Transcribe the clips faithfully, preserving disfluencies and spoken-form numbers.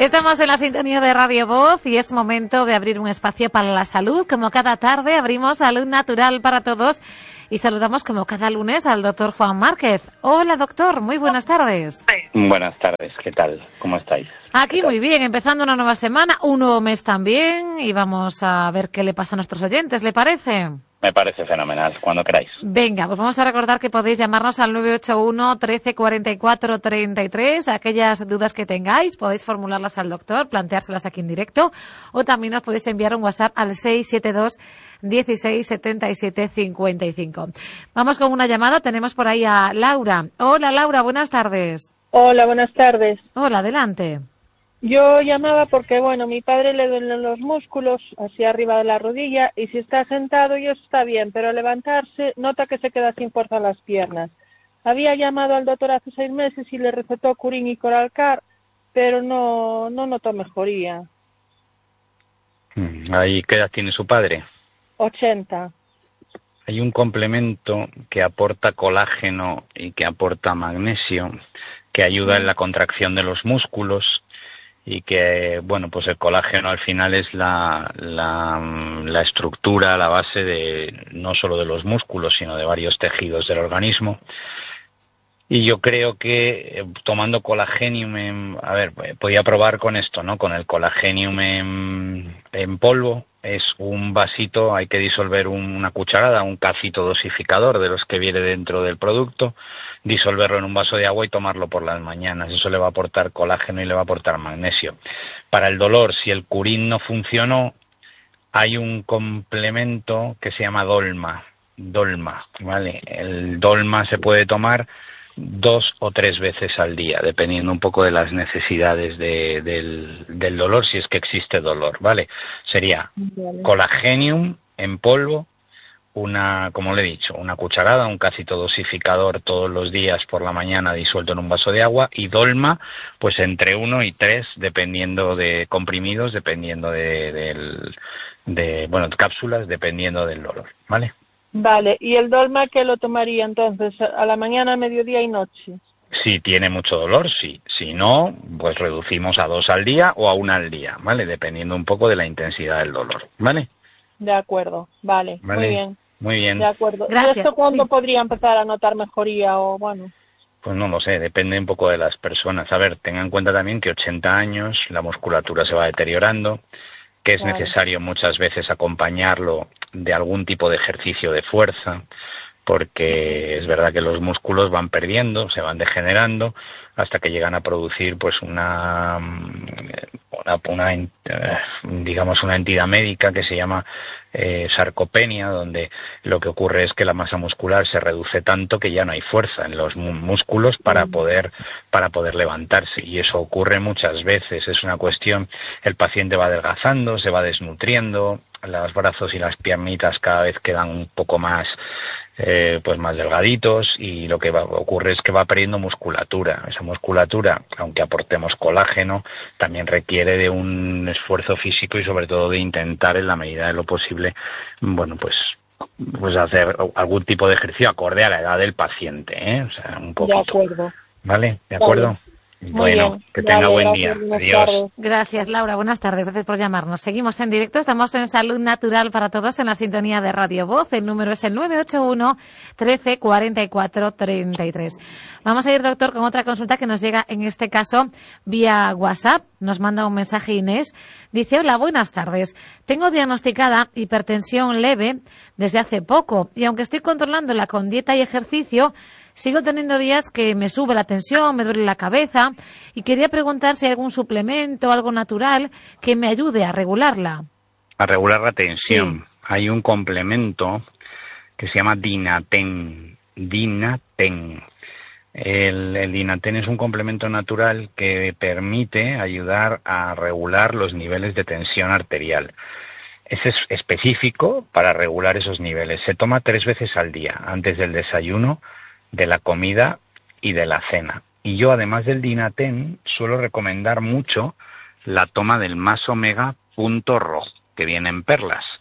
Estamos en la sintonía de Radio Voz y es momento de abrir un espacio para la salud. Como cada tarde abrimos Salud Natural para Todos y saludamos como cada lunes al doctor Juan Márquez. Hola doctor, muy buenas tardes. Buenas tardes, ¿qué tal? ¿Cómo estáis? Aquí muy bien, empezando una nueva semana, un nuevo mes también y vamos a ver qué le pasa a nuestros oyentes, ¿le parece? Me parece fenomenal, cuando queráis. Venga, pues vamos a recordar que podéis llamarnos al nueve ocho uno, trece, cuarenta y cuatro, treinta y tres. Aquellas dudas que tengáis, podéis formularlas al doctor, planteárselas aquí en directo, o también nos podéis enviar un WhatsApp al seis siete dos, dieciséis, setenta y siete, cincuenta y cinco. Vamos con una llamada, tenemos por ahí a Laura. Hola Laura, buenas tardes. Hola, buenas tardes. Hola, adelante. Yo llamaba porque, bueno, mi padre le duelen los músculos hacia arriba de la rodilla y si está sentado y eso está bien, pero al levantarse nota que se queda sin fuerza en las piernas. Había llamado al doctor hace seis meses y le recetó Curín y Coralcar, pero no, no notó mejoría. ¿Ahí qué edad tiene su padre? ochenta. Hay un complemento que aporta colágeno y que aporta magnesio, que ayuda en la contracción de los músculos. Y que, bueno, pues el colágeno al final es la, la, la estructura, la base de no solo de los músculos, sino de varios tejidos del organismo. Y yo creo que eh, tomando Colagenium, en, a ver, podía probar con esto, ¿no? Con el Colagenium en, en polvo. Es un vasito, hay que disolver un, una cucharada, un cacito dosificador de los que viene dentro del producto, disolverlo en un vaso de agua y tomarlo por las mañanas. Eso le va a aportar colágeno y le va a aportar magnesio. Para el dolor, si el Curín no funcionó, hay un complemento que se llama Dolma. Dolma, ¿vale? El Dolma se puede tomar dos o tres veces al día, dependiendo un poco de las necesidades de, del, del dolor, si es que existe dolor, ¿vale? Sería vale. Colagenium en polvo, una, como le he dicho, una cucharada, un cacito dosificador todos los días por la mañana disuelto en un vaso de agua, y Dolma, pues entre uno y tres, dependiendo de comprimidos, dependiendo de, del, de, bueno, cápsulas, dependiendo del dolor, ¿vale? Vale, ¿y el Dolma qué lo tomaría entonces? ¿A la mañana, mediodía y noche? Si tiene mucho dolor, sí. Si no, pues reducimos a dos al día o a una al día, ¿vale? Dependiendo un poco de la intensidad del dolor, ¿vale? De acuerdo, vale, ¿Vale? Muy bien. Muy bien. De acuerdo. Gracias. ¿Y esto cuándo sí. podría empezar a notar mejoría o bueno? Pues no lo sé, depende un poco de las personas. A ver, tengan en cuenta también que ochenta años, la musculatura se va deteriorando, que es vale. necesario muchas veces acompañarlo de algún tipo de ejercicio de fuerza, porque es verdad que los músculos van perdiendo, se van degenerando, hasta que llegan a producir pues una, una, una digamos una entidad médica que se llama eh, sarcopenia, donde lo que ocurre es que la masa muscular se reduce tanto que ya no hay fuerza en los músculos para poder para poder levantarse, y eso ocurre muchas veces. Es una cuestión, el paciente va adelgazando, se va desnutriendo, los brazos y las piernitas cada vez quedan un poco más eh, pues más delgaditos, y lo que va, ocurre es que va perdiendo musculatura. Esa musculatura, aunque aportemos colágeno, también requiere de un esfuerzo físico y sobre todo de intentar en la medida de lo posible, bueno, pues pues hacer algún tipo de ejercicio acorde a la edad del paciente, ¿eh? O sea, un poquito. De acuerdo. ¿Vale? ¿De acuerdo? Vale. Bueno, bien. que tenga Vale, buen gracias, día. Adiós. tardes. Gracias, Laura. Buenas tardes. Gracias por llamarnos. Seguimos en directo. Estamos en Salud Natural para Todos en la sintonía de Radio Voz. El número es el nueve ocho uno, trece, cuarenta y cuatro, treinta y tres. Vamos a ir, doctor, con otra consulta que nos llega, en este caso, vía WhatsApp. Nos manda un mensaje Inés. Dice, hola, buenas tardes. Tengo diagnosticada hipertensión leve desde hace poco y aunque estoy controlándola con dieta y ejercicio, sigo teniendo días que me sube la tensión, me duele la cabeza y quería preguntar si hay algún suplemento o algo natural que me ayude a regularla. A regular la tensión. Sí. Hay un complemento que se llama Dinaten. Dinaten. El, el Dinaten es un complemento natural que permite ayudar a regular los niveles de tensión arterial. Es específico para regular esos niveles. Se toma tres veces al día, antes del desayuno, de la comida y de la cena. Y yo, además del Dinaten, suelo recomendar mucho la toma del Más Omega Punto Rojo, que viene en perlas.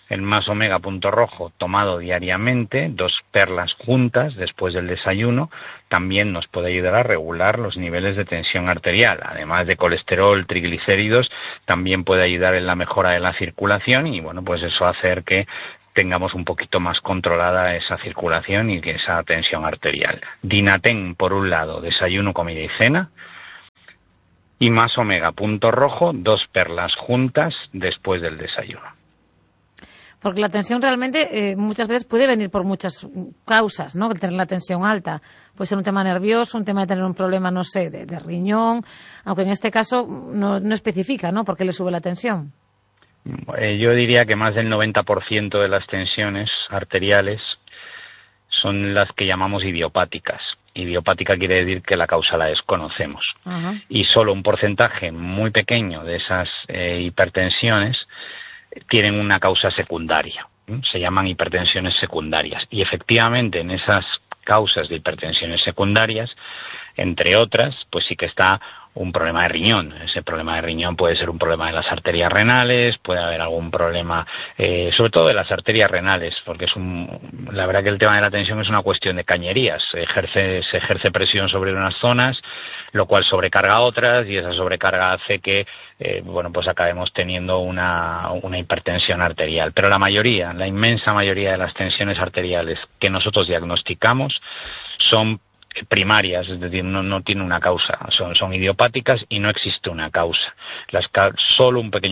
El más omega punto rojo tomado diariamente, dos perlas juntas después del desayuno, también nos puede ayudar a regular los niveles de tensión arterial. Además de colesterol, triglicéridos, también puede ayudar en la mejora de la circulación y bueno, pues eso hacer que tengamos un poquito más controlada esa circulación y que esa tensión arterial. Dinaten por un lado, desayuno, comida y cena. Y más omega punto rojo, dos perlas juntas después del desayuno. Porque la tensión realmente eh, muchas veces puede venir por muchas causas, ¿no? El tener la tensión alta. Puede ser un tema nervioso, un tema de tener un problema, no sé, de, de riñón, aunque en este caso no, no especifica, ¿no? ¿Por qué le sube la tensión? Eh, yo diría que más del noventa por ciento de las tensiones arteriales son las que llamamos idiopáticas. Idiopática quiere decir que la causa la desconocemos. Uh-huh. Y solo un porcentaje muy pequeño de esas eh, hipertensiones tienen una causa secundaria. Se llaman hipertensiones secundarias. Y efectivamente en esas causas de hipertensiones secundarias, entre otras, pues sí que está un problema de riñón. Ese problema de riñón puede ser un problema de las arterias renales, puede haber algún problema, eh, sobre todo de las arterias renales, porque es un, la verdad que el tema de la tensión es una cuestión de cañerías. Se ejerce, se ejerce presión sobre unas zonas, lo cual sobrecarga a otras y esa sobrecarga hace que, eh, bueno, pues acabemos teniendo una, una hipertensión arterial. Pero la mayoría, la inmensa mayoría de las tensiones arteriales que nosotros diagnosticamos son primarias, es decir, no, no tiene una causa, son, son idiopáticas y no existe una causa. Las, solo un pequeño